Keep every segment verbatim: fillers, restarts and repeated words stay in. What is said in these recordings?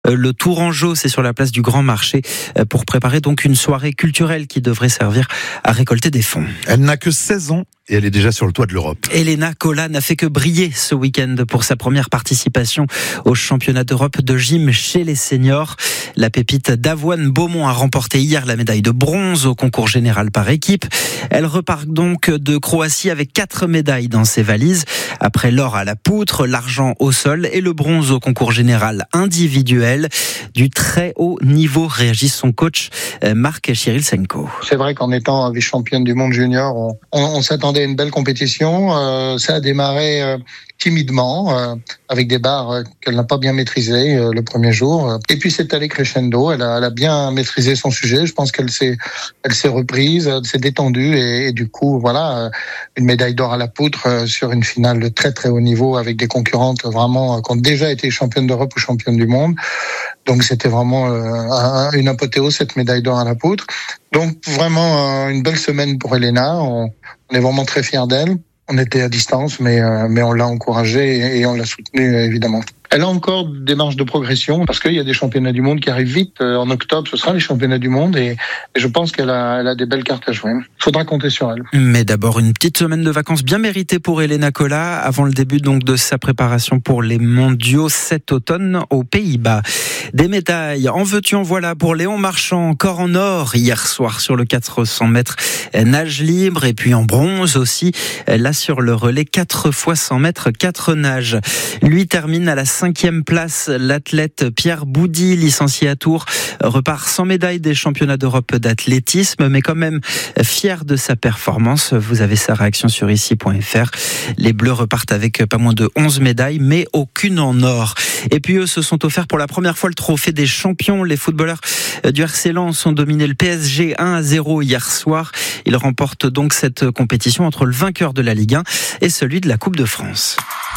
Le Tourangeau, c'est sur la place du Grand Marché pour préparer donc une soirée culturelle qui devrait servir à récolter des fonds. Elle n'a que seize ans et elle est déjà sur le toit de l'Europe. Elena Cola n'a fait que briller ce week-end pour sa première participation au championnat d'Europe de gym chez les seniors. La pépite d'Avoine Beaumont a remporté hier la médaille de bronze au concours général par équipe. Elle repart donc de Croatie avec quatre médailles dans ses valises. Après l'or à la poutre, l'argent au sol et le bronze au concours général individuel. Du très haut niveau, réagit son coach Marc Chirilsenko. C'est vrai qu'en étant vice-championne du monde junior, on, on, on s'attendait à une belle compétition. Euh, ça a démarré euh, timidement, euh, avec des barres euh, qu'elle n'a pas bien maîtrisées euh, le premier jour. Et puis c'est allé crescendo. Elle a, elle a bien maîtrisé son sujet. Je pense qu'elle s'est, elle s'est reprise, elle s'est détendue et, et du coup, voilà, euh, une médaille d'or à la poutre euh, sur une finale de très très haut niveau avec des concurrentes vraiment euh, qui ont déjà été championnes d'Europe ou championnes du monde. Donc c'était vraiment euh, une apothéose, cette médaille d'or à la poutre. Donc vraiment euh, une belle semaine pour Elena. On, on est vraiment très fiers d'elle. On était à distance, mais euh, mais on l'a encouragée et, et on l'a soutenue évidemment. Elle a encore des marges de progression parce qu'il y a des championnats du monde qui arrivent vite. Euh, en octobre, ce sera les championnats du monde et, et je pense qu'elle a, elle a des belles cartes à jouer. Il faudra compter sur elle. Mais d'abord, une petite semaine de vacances bien méritée pour Elena Cola avant le début donc de sa préparation pour les mondiaux cet automne aux Pays-Bas. Des médailles, en veux-tu, en voilà pour Léon Marchand, encore en or hier soir sur le quatre cents mètres nage libre et puis en bronze aussi, là sur le relais quatre fois cent mètres, quatre nages. Lui termine à la cinquième place, l'athlète Pierre Boudy, licencié à Tours, repart sans médaille des championnats d'Europe d'athlétisme, mais quand même fier de sa performance. Vous avez sa réaction sur ici point f r. Les Bleus repartent avec pas moins de onze médailles, mais aucune en or. Et puis eux se sont offerts pour la première fois le trophée des champions. Les footballeurs du R C Lens ont dominé le P S G un à zéro hier soir. Ils remportent donc cette compétition entre le vainqueur de la Ligue un et celui de la Coupe de France.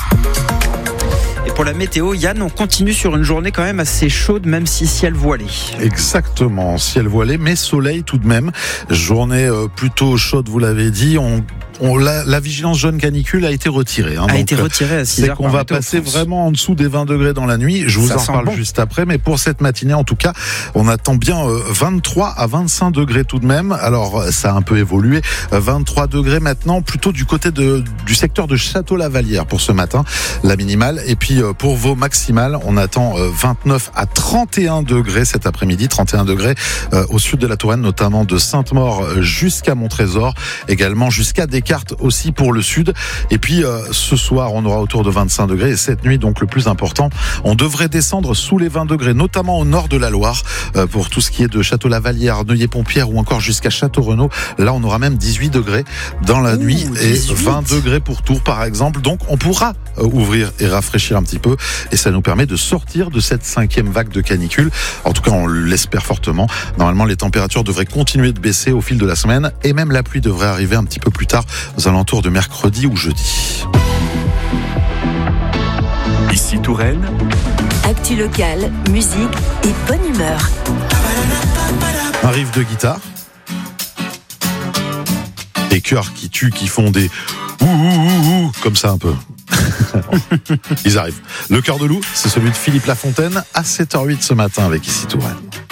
Et pour la météo, Yann, on continue sur une journée quand même assez chaude, même si ciel voilé. Exactement, ciel voilé, mais soleil tout de même. Journée euh, plutôt chaude, vous l'avez dit. On, on, la, la vigilance jaune canicule a été retirée. Hein, a donc, été retirée à six heures. C'est qu'on va passer vraiment en dessous des vingt degrés dans la nuit. Je vous Ça en parle bon. juste après, mais pour cette matinée, en tout cas, on attend bien euh, vingt-trois à vingt-cinq degrés tout de même. Alors, ça a un peu évolué. vingt-trois degrés maintenant, plutôt du côté de, du secteur de Château-Lavallière pour ce matin, la minimale. Et puis, pour vos maximales, on attend vingt-neuf à trente et un degrés cet après-midi, trente et un degrés au sud de la Touraine, notamment de Sainte-Maure jusqu'à Montrésor, également jusqu'à Descartes aussi pour le sud. Et puis ce soir, on aura autour de vingt-cinq degrés et cette nuit, donc le plus important, on devrait descendre sous les vingt degrés, notamment au nord de la Loire, pour tout ce qui est de Château-Lavallière, Neuilly-Pompierre ou encore jusqu'à Château-Renaud. Là, on aura même dix-huit degrés dans la Ouh, nuit et dix-huit vingt degrés pour Tours, par exemple. Donc, on pourra ouvrir et rafraîchir un petit peu et ça nous permet de sortir de cette cinquième vague de canicule. En tout cas, on l'espère fortement. Normalement, les températures devraient continuer de baisser au fil de la semaine et même la pluie devrait arriver un petit peu plus tard, aux alentours de mercredi ou jeudi. Ici Touraine. Actu locale, musique et bonne humeur. Un riff de guitare. Des chœurs qui tuent, qui font des ouh ouh ouh comme ça un peu. Ils arrivent. Le cœur de loup, c'est celui de Philippe Lafontaine à sept heures huit ce matin avec Ici Touraine.